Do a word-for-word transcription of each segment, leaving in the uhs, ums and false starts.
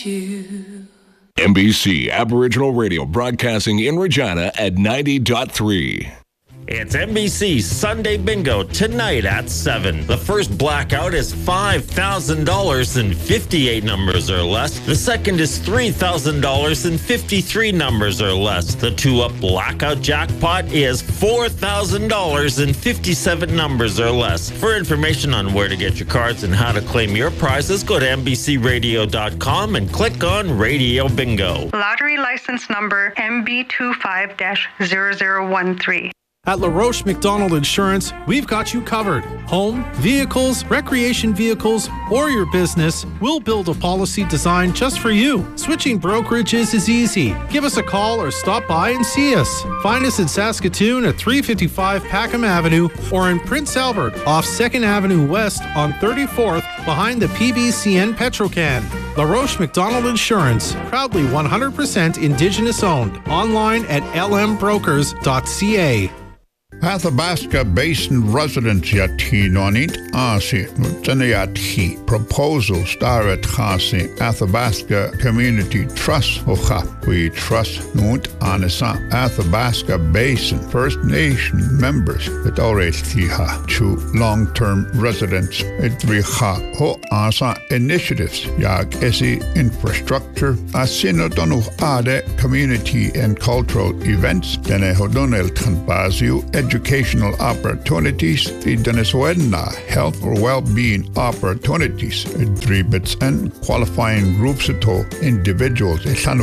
you. N B C Aboriginal Radio broadcasting in Regina at ninety point three. It's N B C Sunday Bingo tonight at seven. The first blackout is five thousand dollars and fifty-eight numbers or less. The second is three thousand dollars and fifty-three numbers or less. The two-up blackout jackpot is four thousand dollars and fifty-seven numbers or less. For information on where to get your cards and how to claim your prizes, go to N B C radio dot com and click on Radio Bingo. Lottery license number M B two five dash zero zero one three. At LaRoche McDonald Insurance, we've got you covered. Home, vehicles, recreation vehicles, or your business, we'll build a policy designed just for you. Switching brokerages is easy. Give us a call or stop by and see us. Find us in Saskatoon at three fifty-five Packham Avenue or in Prince Albert off second Avenue West on thirty-fourth behind the P B C N Petrocan. LaRoche McDonald Insurance, proudly one hundred percent Indigenous owned. Online at l m brokers dot c a. Athabasca Basin residents yati nonit asi nutaniati proposal starat khasi Athabasca Community Trust ocha. We trust nunt anisa Athabasca Basin First Nation members that already tiha to long-term residents edriha ho asa initiatives yag esi infrastructure asino donu ade community and cultural events dene hodonel kanbaziu educational opportunities, the Venezuela health or well-being opportunities, dribits and qualifying groups to individuals.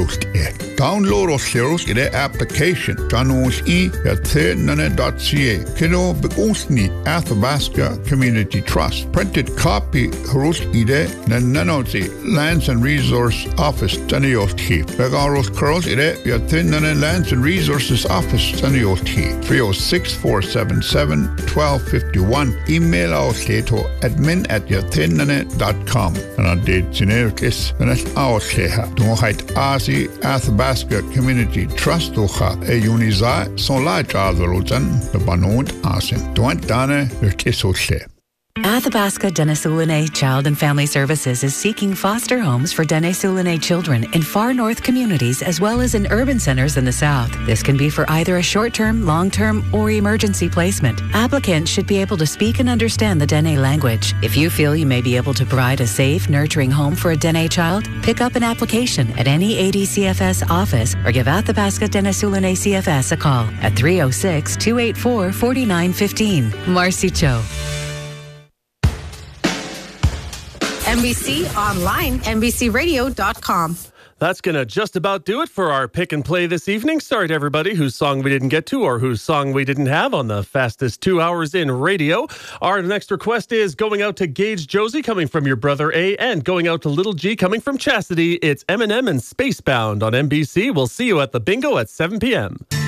Download or share the application. Janus e at nane dot c a. Kino begunstni Athabasca Community Trust. Printed copy Harus ide nananozi Lands and Resource Office Tanios T. Begaros Curls ide yatin nane Lands and Resources Office Tanios T. three oh six four seven seven one two five one. Email our to admin at yatinane dot com. And I did genericus and it's our sheha. Don't hide Asi Athabasca Community Trust Ocha e Uniza son la Jazaruzan, the Banund Asin. Don't dane the kisso she. Athabasca Dene-Sulene Child and Family Services is seeking foster homes for Dene-Sulene children in far north communities as well as in urban centers in the south. This can be for either a short-term, long-term, or emergency placement. Applicants should be able to speak and understand the Dene language. If you feel you may be able to provide a safe, nurturing home for a Dene child, pick up an application at any A D C F S office or give Athabasca Dene-Sulene C F S a call at three oh six, two eight four, four nine one five. Marcy Cho. N B C online, N B C radio dot com. That's going to just about do it for our pick and play this evening. Sorry to everybody whose song we didn't get to or whose song we didn't have on the fastest two hours in radio. Our next request is going out to Gage Josie, coming from your brother A, and going out to Little G, coming from Chastity. It's Eminem and Spacebound on N B C. We'll see you at the bingo at seven p.m.